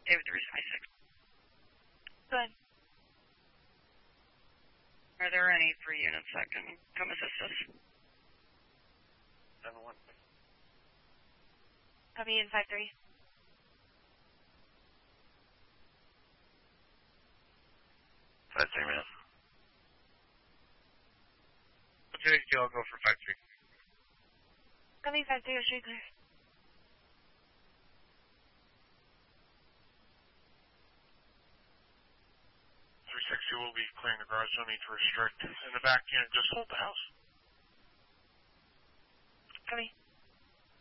David 356. Go ahead. Are there any free units that can come assist us? 7-1. Copy in 5-3. 5-3, man. Today's deal, I'll go for 5-3. Copy 5-3, you're straight clear. Will be clearing the garage, no need to restrict. In the back unit, just hold the house. Copy.